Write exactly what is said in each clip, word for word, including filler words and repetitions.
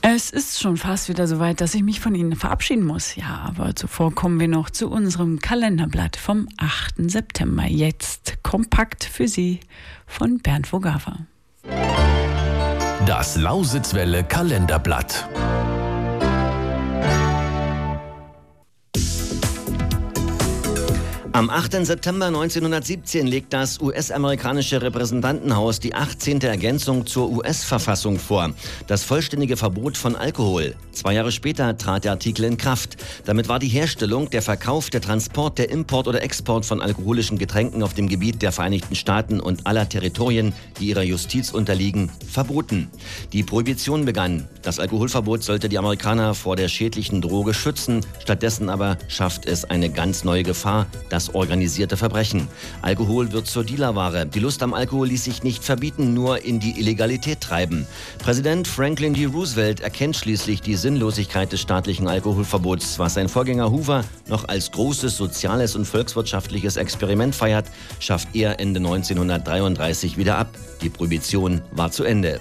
Es ist schon fast wieder soweit, dass ich mich von Ihnen verabschieden muss. Ja, aber zuvor kommen wir noch zu unserem Kalenderblatt vom achten September. Jetzt kompakt für Sie von Bernd Vogawa. Das Lausitzwelle Kalenderblatt. Am achten September neunzehnhundertsiebzehn legt das U S-amerikanische Repräsentantenhaus die achtzehnte Ergänzung zur U S-Verfassung vor. Das vollständige Verbot von Alkohol. Zwei Jahre später trat der Artikel in Kraft. Damit war die Herstellung, der Verkauf, der Transport, der Import oder Export von alkoholischen Getränken auf dem Gebiet der Vereinigten Staaten und aller Territorien, die ihrer Justiz unterliegen, verboten. Die Prohibition begann. Das Alkoholverbot sollte die Amerikaner vor der schädlichen Droge schützen. Stattdessen aber schafft es eine ganz neue Gefahr, das organisierte Verbrechen. Alkohol wird zur Dealerware. Die Lust am Alkohol ließ sich nicht verbieten, nur in die Illegalität treiben. Präsident Franklin D. Roosevelt erkennt schließlich die Sinnlosigkeit des staatlichen Alkoholverbots. Was sein Vorgänger Hoover noch als großes soziales und volkswirtschaftliches Experiment feiert, schafft er Ende neunzehnhundertdreiunddreißig wieder ab. Die Prohibition war zu Ende.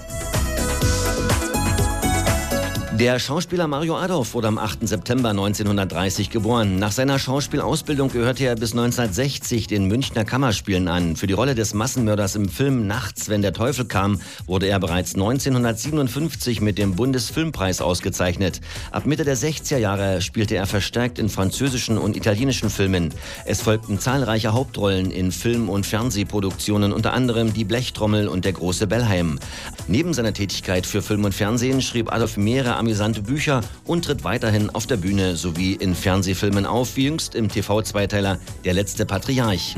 Der Schauspieler Mario Adorf wurde am achten September neunzehnhundertdreißig geboren. Nach seiner Schauspielausbildung gehörte er bis neunzehnhundertsechzig den Münchner Kammerspielen an. Für die Rolle des Massenmörders im Film Nachts, wenn der Teufel kam, wurde er bereits neunzehnhundertsiebenundfünfzig mit dem Bundesfilmpreis ausgezeichnet. Ab Mitte der sechziger Jahre spielte er verstärkt in französischen und italienischen Filmen. Es folgten zahlreiche Hauptrollen in Film- und Fernsehproduktionen, unter anderem Die Blechtrommel und Der große Bellheim. Neben seiner Tätigkeit für Film und Fernsehen schrieb Adorf mehrere amüsante Bücher und tritt weiterhin auf der Bühne sowie in Fernsehfilmen auf, wie jüngst im T V-Zweiteiler Der letzte Patriarch.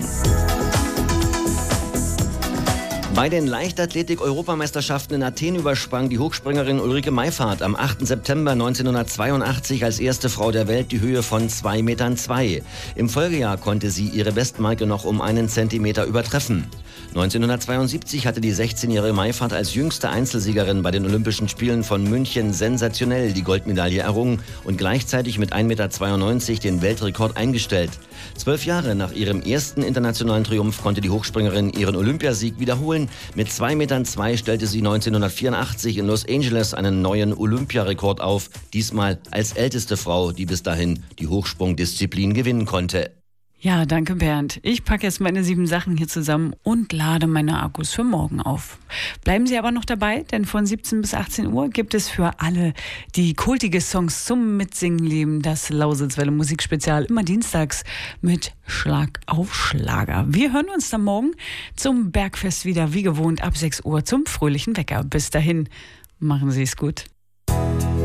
Bei den Leichtathletik-Europameisterschaften in Athen übersprang die Hochspringerin Ulrike Meifert am achten September neunzehnhundertzweiundachtzig als erste Frau der Welt die Höhe von zwei Komma zwei Metern. Im Folgejahr konnte sie ihre Bestmarke noch um einen Zentimeter übertreffen. neunzehnhundertzweiundsiebzig hatte die sechzehnjährige Meifert als jüngste Einzelsiegerin bei den Olympischen Spielen von München sensationell die Goldmedaille errungen und gleichzeitig mit ein Komma zweiundneunzig Meter den Weltrekord eingestellt. Zwölf Jahre nach ihrem ersten internationalen Triumph konnte die Hochspringerin ihren Olympiasieg wiederholen. Mit zwei Komma zwei Metern stellte sie neunzehnhundertvierundachtzig in Los Angeles einen neuen Olympiarekord auf, diesmal als älteste Frau, die bis dahin die Hochsprungdisziplin gewinnen konnte. Ja, danke Bernd. Ich packe jetzt meine sieben Sachen hier zusammen und lade meine Akkus für morgen auf. Bleiben Sie aber noch dabei, denn von siebzehn bis achtzehn Uhr gibt es für alle, die kultige Songs zum Mitsingen lieben, das Lausitzwelle Musikspezial immer dienstags mit Schlag auf Schlager. Wir hören uns dann morgen zum Bergfest wieder, wie gewohnt, ab sechs Uhr zum fröhlichen Wecker. Bis dahin, machen Sie es gut.